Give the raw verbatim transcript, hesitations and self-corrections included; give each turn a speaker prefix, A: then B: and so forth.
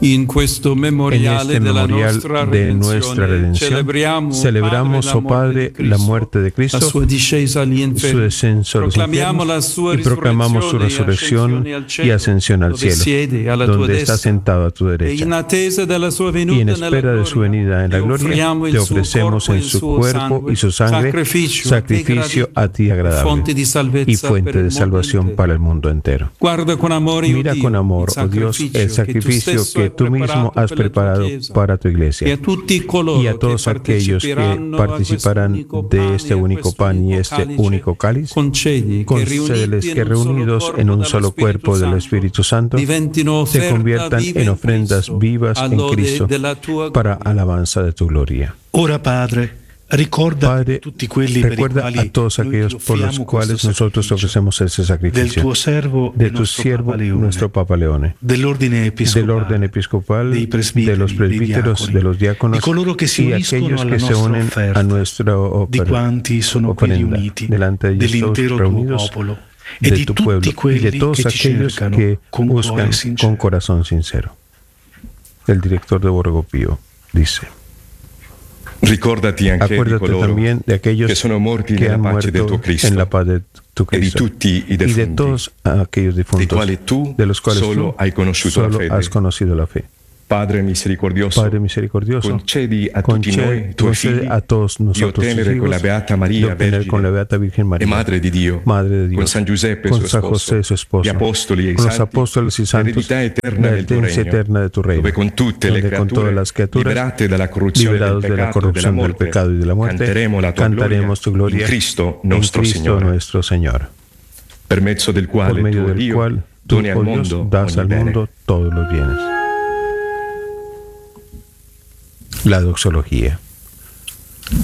A: In questo memoriale
B: en este
A: della
B: memorial
A: nostra
B: de nuestra redención,
A: celebriamo,
B: celebramos, oh Padre, la muerte de Cristo,
A: la sua discesa agli
B: su
A: inferi,
B: descenso a los
A: proclamiamo la
B: infiernos,
A: sua
B: y proclamamos su resurrección y ascensión al cielo, donde está sentado a tu
A: e
B: derecha.
A: in attesa della sua venuta
B: Y en
A: nella
B: espera de su
A: gloria,
B: venida en la
A: ti
B: gloria,
A: offriamo il
B: te
A: suo
B: ofrecemos
A: corpo e
B: en
A: il
B: su
A: suo
B: cuerpo
A: sangue,
B: y su sangre
A: sacrificio,
B: sacrificio a ti
A: fonte
B: agradable
A: di salvezza
B: y
A: per
B: fuente
A: il
B: de
A: mondo
B: salvación
A: intero.
B: para el mundo entero.
A: Guarda con amore, oh
B: Mira
A: Dio,
B: con amor,
A: il
B: oh Dios, el
A: sacrificio
B: sacrificio que tú mismo has preparado para tu
A: e
B: iglesia,
A: a tutti coloro
B: y a todos
A: che
B: aquellos que
A: parteciperanno
B: participarán
A: a questo
B: de este único pan y este único cáliz.
A: concedi
B: Concédeles que reunidos en un solo cuerpo del Espíritu Santo se conviertan en ofrendas vivas en Cristo para alabanza de tu gloria.
C: Ora, Padre, ricorda
B: Padre,
C: tutti quelli per i
B: recuerda
C: quali
B: a todos
C: noi
B: aquellos
C: ti
B: por los
C: offriamo
B: cuales
C: questo
B: nosotros
C: sacrificio,
B: ofrecemos ese
C: del
B: sacrificio,
C: tuo servo,
B: de
C: il
B: tu
C: nostro
B: siervo,
C: Papa Leone,
B: nuestro Papa Leone,
C: dell'ordine episcopale,
B: del orden episcopal,
C: dei presbiteri,
B: de los
C: dei
B: presbíteros,
C: diaconi,
B: de los diáconos
C: di coloro che si
B: y
C: uniscono
B: aquellos
C: alla
B: que se
C: nostra
B: unen
C: offerta,
B: a nuestra
C: di
B: ofrenda,
C: quanti sono qui
B: ofrenda
C: riuniti,
B: delante de ellos
C: dell'intero tuo
B: reunidos
C: popolo e
B: de
C: di
B: tu
C: tutti
B: pueblo y
C: quelli
B: de todos
C: che ti
B: aquellos
C: cercano
B: que
C: con
B: buscan
C: cuore sincero.
B: con corazón sincero. El director de Borgo Pío dice:
D: Ricordati anche di
B: acuérdate
D: coloro
B: también de aquellos
D: che sono morti
B: que
D: nella
B: han
D: pace del tuo
B: muerto
D: Cristo
B: en la paz de tu
D: e di
B: Cristo,
D: tutti i
B: y de
D: defunti,
B: todos aquellos
D: dei
B: difuntos
D: quali tu
B: de los cuales
D: solo
B: tú
D: hai conosciuto
B: solo
D: la fede.
B: has conocido la fe.
D: Padre misericordioso,
B: Padre misericordioso,
D: concedi a tutti
B: concede,
D: noi, tuoi
B: concede
D: figli,
B: a todos
D: di
B: nosotros tus
D: ottenere con la
B: hijos,
D: Beata
B: de
D: Maria,
B: obtener con la
D: Vergine
B: Beata Virgen
D: e
B: María,
D: Madre di Dio,
B: Madre de Dios,
D: con San Giuseppe,
B: con
D: suo
B: San
D: sposo,
B: José, su esposo,
D: gli apostoli e i
B: con los
D: santi,
B: apóstoles y santos,
D: l'eredità eterna
B: la
D: del tuo
B: herencia
D: regno,
B: eterna de tu reino,
D: dove con tutte le
B: donde con todas
D: creature,
B: las criaturas,
D: liberate dalla corruzione del
B: liberados de la
D: peccato e della
B: corrupción del
D: morte,
B: pecado y de la muerte,
D: canteremo la tua
B: cantaremos tu
D: gloria
B: gloria
D: in Cristo
B: en
D: nostro
B: Cristo
D: Signore,
B: nuestro Señor,
D: per mezzo del
B: por
D: quale
B: medio
D: tu,
B: del
D: Dio,
B: cual tú,
D: doni al
B: oh Dios,
D: mondo
B: das
D: ogni
B: al
D: bene.
B: mundo todos los bienes. La doxología.